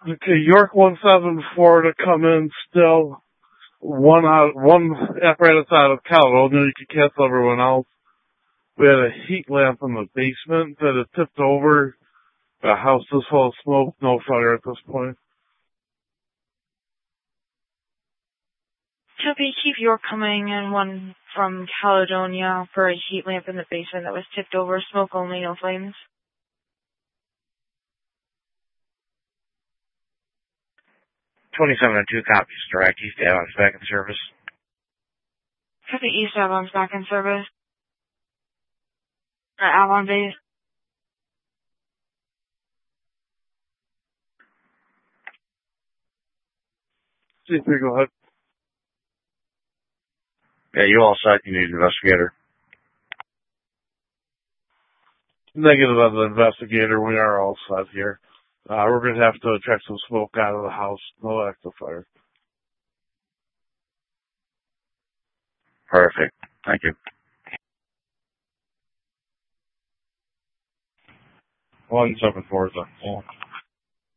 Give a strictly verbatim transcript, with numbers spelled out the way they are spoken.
Okay, York one seven four to come in still. One out, one apparatus out of Caledonia. You can cancel everyone else. We had a heat lamp in the basement that had tipped over. The house is full of smoke, no fire at this point. Copy, Chief York coming in, one from Caledonia for a heat lamp in the basement that was tipped over. Smoke only, no flames. twenty-seven oh two copies, direct East Avalon's back in service. Copy, East Avalon's back in service. Uh, Avalon base. C three, go ahead. Yeah, you all set. You need an investigator. Negative on the investigator. We are all set here. Uh, we're going to have to attract some smoke out of the house. No active fire. Perfect. Thank you. one seven four is on.